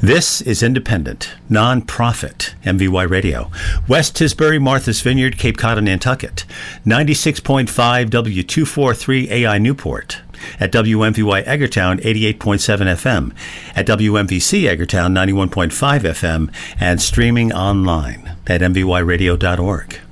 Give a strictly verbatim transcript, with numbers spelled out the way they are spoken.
This is independent, non-profit M V Y Radio. West Tisbury, Martha's Vineyard, Cape Cod, and Nantucket. ninety-six point five W two forty-three A I Newport. At W M V Y Eggertown, eighty-eight point seven F M. At W M V C Eggertown, ninety-one point five F M. And streaming online at m v y radio dot org.